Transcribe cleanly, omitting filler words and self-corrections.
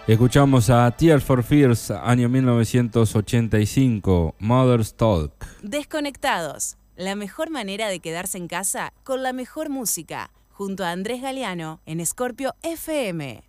Escuchamos a Tears for Fears, año 1985, Mother's Talk. Desconectados, la mejor manera de quedarse en casa con la mejor música, junto a Andrés Galeano en Scorpio FM.